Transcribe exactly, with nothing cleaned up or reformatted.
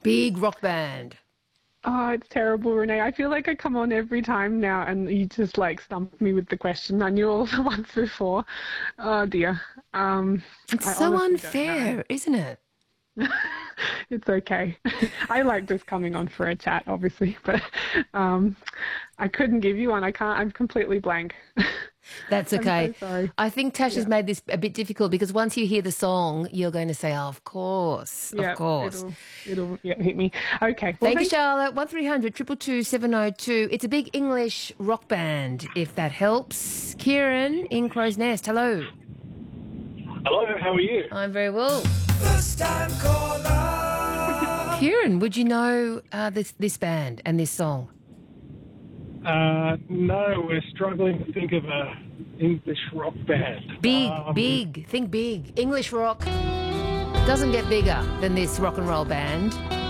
Big rock band. Oh, it's terrible, Renee. I feel like I come on every time now and you just like stump me with the question. I knew all the ones before. Oh dear. Um, It's I so honestly don't unfair, isn't it? know. It's okay. I like just coming on for a chat, obviously, but um, I couldn't give you one. I can't. I'm completely blank. That's I'm okay. so sorry. I think Tash has Yeah. made this a bit difficult because once you hear the song, you're going to say, oh, of course, of Yeah, course. it'll it'll yeah, hit me. Okay. Well, Thank you, thank Charlotte. one three hundred two two two seven oh two. It's a big English rock band, if that helps. Kieran in Crow's Nest. Hello. Hello, how are you? I'm very well. First time caller. Kieran, would you know uh, this, this band and this song? Uh, no, we're struggling to think of a English rock band. Big, Um, big. Think big. English rock doesn't get bigger than this rock and roll band.